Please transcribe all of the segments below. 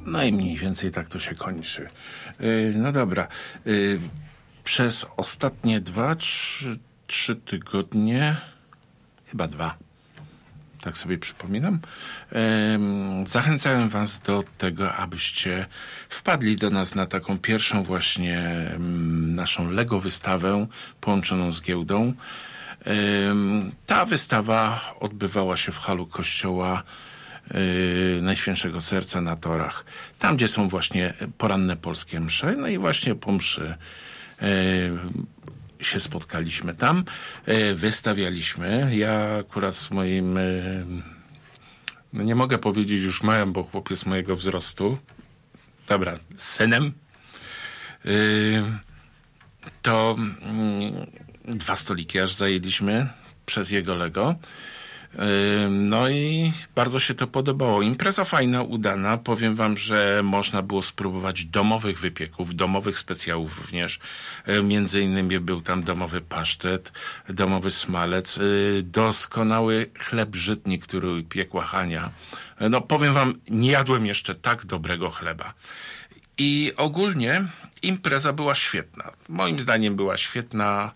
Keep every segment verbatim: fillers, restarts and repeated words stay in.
No i mniej więcej tak to się kończy. No dobra. Przez ostatnie dwa, trzy, trzy tygodnie, chyba dwa, tak sobie przypominam, zachęcałem was do tego, abyście wpadli do nas na taką pierwszą właśnie naszą Lego wystawę połączoną z giełdą. Ta wystawa odbywała się w halu kościoła Najświętszego Serca na Torach. Tam, gdzie są właśnie poranne polskie msze. No i właśnie po mszy się spotkaliśmy tam. Wystawialiśmy. Ja akurat z moim, no nie mogę powiedzieć już małym, bo chłopiec mojego wzrostu, dobra, z synem, to dwa stoliki aż zajęliśmy przez jego Lego. No i bardzo się to podobało. Impreza fajna, udana. Powiem wam, że można było spróbować domowych wypieków, domowych specjałów również. Między innymi był tam domowy pasztet, domowy smalec, doskonały chleb żytni, który piekła Hania. No powiem wam, nie jadłem jeszcze tak dobrego chleba. I ogólnie impreza była świetna. Moim zdaniem była świetna.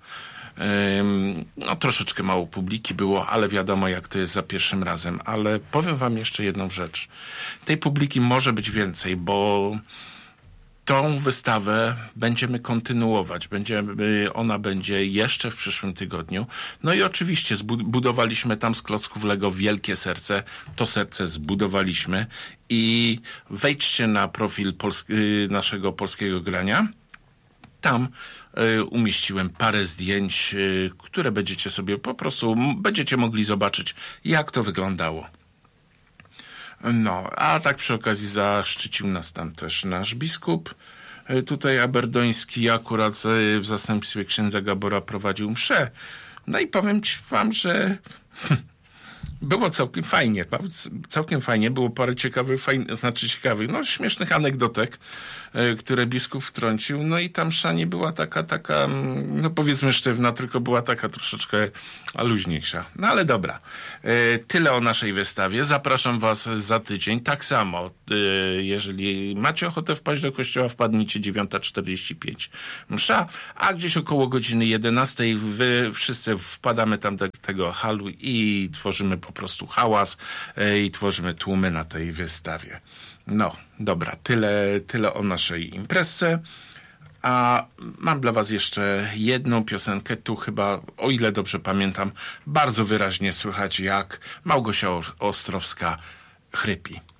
No troszeczkę mało publiki było, ale wiadomo jak to jest za pierwszym razem. Ale powiem wam jeszcze jedną rzecz. Tej publiki może być więcej, bo tą wystawę będziemy kontynuować. Będziemy, ona będzie jeszcze w przyszłym tygodniu. No i oczywiście zbudowaliśmy tam z klocków Lego wielkie serce. To serce zbudowaliśmy i wejdźcie na profil polski, naszego polskiego grania. Tam y, umieściłem parę zdjęć, y, które będziecie sobie po prostu, m, będziecie mogli zobaczyć, jak to wyglądało. No, a tak przy okazji zaszczycił nas tam też nasz biskup, y, tutaj aberdoński, akurat y, w zastępstwie księdza Gabora prowadził mszę. No i powiem ci wam, że było całkiem fajnie, całkiem fajnie, było parę ciekawych, fajnych, znaczy ciekawych, no śmiesznych anegdotek, które biskup wtrącił, no i ta msza nie była taka, taka, no powiedzmy sztywna, tylko była taka troszeczkę luźniejsza. No ale dobra, tyle o naszej wystawie, zapraszam was za tydzień, tak samo, jeżeli macie ochotę wpaść do kościoła, wpadnijcie dziewiąta czterdzieści pięć msza, a gdzieś około godziny jedenastej wy wszyscy wpadamy tam do tego halu i tworzymy po prostu hałas i tworzymy tłumy na tej wystawie. No, dobra, tyle, tyle o naszej imprezce. A mam dla was jeszcze jedną piosenkę. Tu chyba, o ile dobrze pamiętam, bardzo wyraźnie słychać, jak Małgosia Ostrowska chrypi.